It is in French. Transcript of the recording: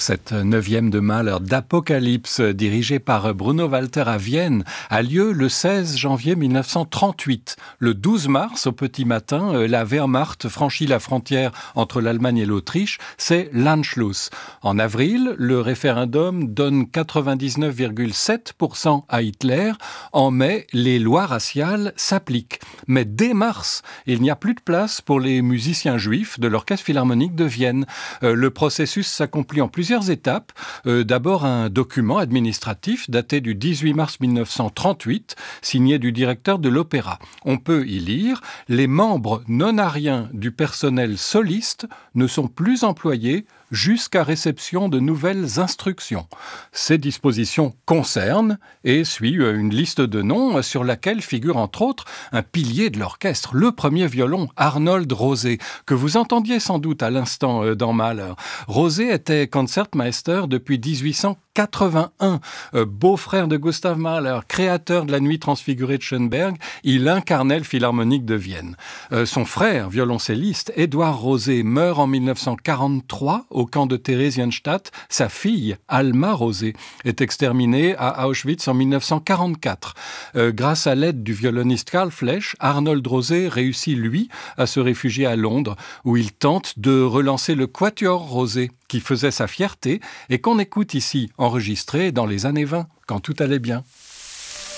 Cette neuvième de Mahler d'Apocalypse, dirigée par Bruno Walter à Vienne, a lieu le 16 janvier 1938. Le 12 mars, au petit matin, la Wehrmacht franchit la frontière entre l'Allemagne et l'Autriche, c'est l'Anschluss. En avril, le référendum donne 99,7% à Hitler. En mai, les lois raciales s'appliquent. Mais dès mars, il n'y a plus de place pour les musiciens juifs de l'Orchestre philharmonique de Vienne. Le processus s'accomplit en plusieurs étapes. D'abord un document administratif daté du 18 mars 1938, signé du directeur de l'opéra. On peut y lire « Les membres non-ariens du personnel soliste ne sont plus employés jusqu'à réception de nouvelles instructions ». Ces dispositions concernent et suit une liste de noms sur laquelle figure entre autres un pilier de l'orchestre, le premier violon, Arnold Rosé, que vous entendiez sans doute à l'instant dans Mahler. Rosé était Concertmeister depuis 1881, beau-frère de Gustav Mahler, créateur de la Nuit transfigurée de Schönberg. Il incarnait le Philharmonique de Vienne. Son frère, violoncelliste, Édouard Rosé, meurt en 1943 au camp de Theresienstadt. Sa fille, Alma Rosé, est exterminée à Auschwitz en 1944. Grâce à l'aide du violoniste Karl Flesch, Arnold Rosé réussit, lui, à se réfugier à Londres, où il tente de relancer le Quatuor Rosé, qui faisait sa fierté et qu'on écoute ici, enregistré dans les années 20, quand tout allait bien.